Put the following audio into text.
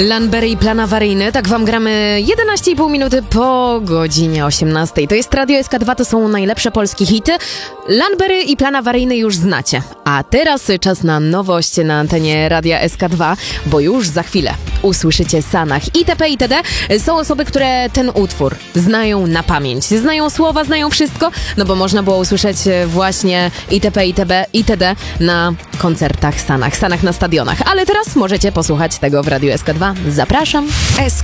Lanbery i Plan Awaryjny, tak wam gramy 11,5 minuty po godzinie 18. To jest Radio SK2, to są najlepsze polskie hity. Lanbery i Plan Awaryjny już znacie. A teraz czas na nowość na antenie Radia SK2, bo już za chwilę usłyszycie Sanach itp. itd. Są osoby, które ten utwór znają na pamięć. Znają słowa, znają wszystko, no bo można było usłyszeć właśnie itp. itd. na koncertach Sanach na stadionach. Ale teraz możecie posłuchać tego w Radiu SK2. Zapraszam.